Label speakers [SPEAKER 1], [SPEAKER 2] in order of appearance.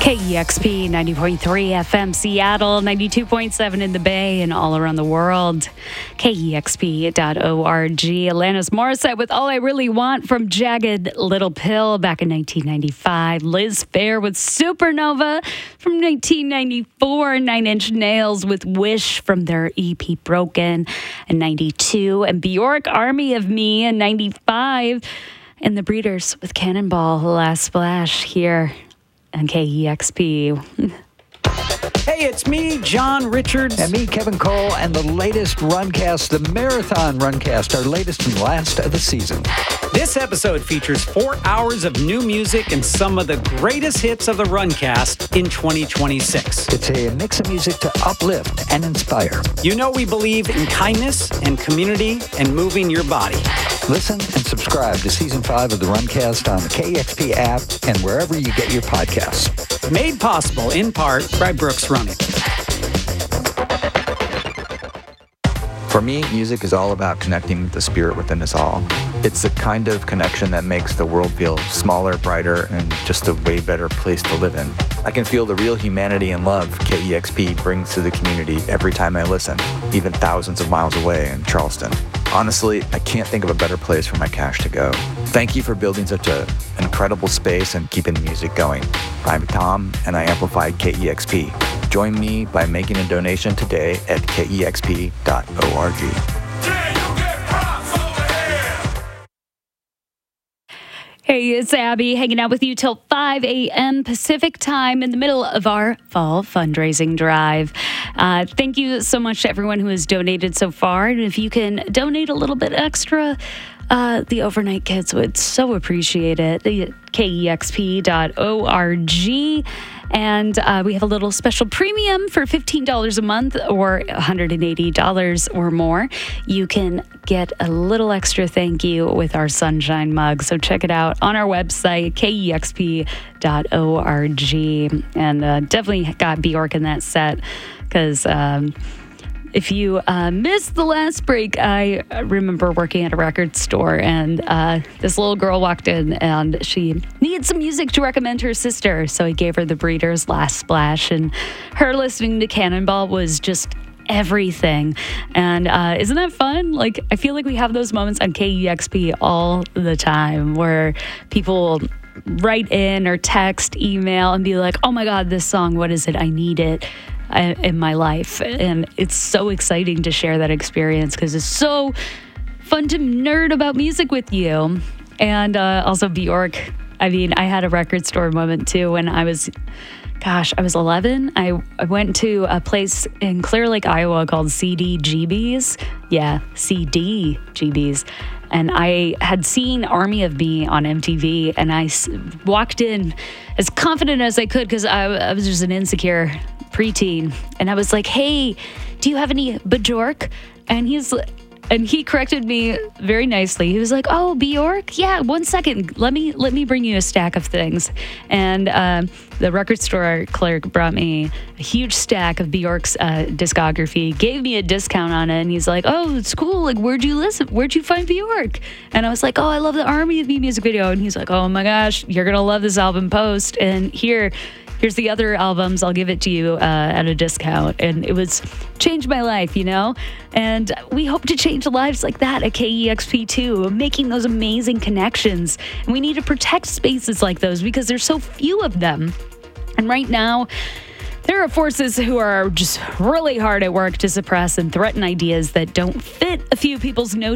[SPEAKER 1] KEXP 90.3 FM Seattle, 92.7 in the Bay and all around the world. KEXP.org. Alanis Morissette with All I Really Want from Jagged Little Pill back in 1995. Liz Phair with Supernova from 1994. Nine Inch Nails with Wish from their EP Broken in 92. And Bjork, Army of Me in 95. And the Breeders with Cannonball, Last Splash here on KEXP.
[SPEAKER 2] Hey, it's me, John Richards.
[SPEAKER 3] And me, Kevin Cole, and the latest Runcast, the Marathon Runcast, our latest and last of the season.
[SPEAKER 2] This episode features 4 hours of new music and some of the greatest hits of the Runcast in 2026.
[SPEAKER 3] It's a mix of music to uplift and inspire.
[SPEAKER 2] You know we believe in kindness and community and moving your body.
[SPEAKER 3] Listen and subscribe to Season 5 of the Runcast on the KEXP app and wherever you get your podcasts.
[SPEAKER 2] Made possible in part by Brooks Running.
[SPEAKER 4] For me, music is all about connecting with the spirit within us all. It's the kind of connection that makes the world feel smaller, brighter, and just a way better place to live in. I can feel the real humanity and love KEXP brings to the community every time I listen, even thousands of miles away in Charleston. Honestly, I can't think of a better place for my cash to go. Thank you for building such an incredible space and keeping the music going. I'm Tom, and I amplify KEXP. Join me by making a donation today at kexp.org.
[SPEAKER 1] Hey, it's Abby hanging out with you till 5 a.m. Pacific time in the middle of our fall fundraising drive. Thank you so much to everyone who has donated so far. And if you can donate a little bit extra, the Overnight Kids would so appreciate it. KEXP.org. And we have a little special premium for $15 a month or $180 or more. You can get a little extra thank you with our Sunshine mug. So check it out on our website, KEXP.org. And definitely got Bjork in that set because if you missed the last break, I remember working at a record store and this little girl walked in and she needed some music to recommend her sister. So I gave her the Breeders' Last Splash, and her listening to Cannonball was just everything. And isn't that fun? Like, I feel like we have those moments on KEXP all the time where people write in or text, email, and be like, oh my God, this song, what is it? I need it in my life. And it's so exciting to share that experience because it's so fun to nerd about music with you. And also Bjork. I mean, I had a record store moment too when I was 11. I went to a place in Clear Lake, Iowa called CDGB's. Yeah, CDGB's. And I had seen Army of Me on MTV, and I walked in as confident as I could because I was just an insecure preteen. And I was like, hey, do you have any Bjork? And he corrected me very nicely. He was like, oh, Bjork? Yeah, 1 second. Let me bring you a stack of things. And the record store clerk brought me a huge stack of Bjork's discography, gave me a discount on it. And he's like, oh, it's cool. Like, where'd you listen? Where'd you find Bjork? And I was like, oh, I love the Army of Me music video. And he's like, oh my gosh, you're going to love this album post. And here's the other albums. I'll give it to you at a discount. And it was changed my life, you know? And we hope to change lives like that at KEXP too, making those amazing connections. And we need to protect spaces like those because there's so few of them. And right now, there are forces who are just really hard at work to suppress and threaten ideas that don't fit a few people's notions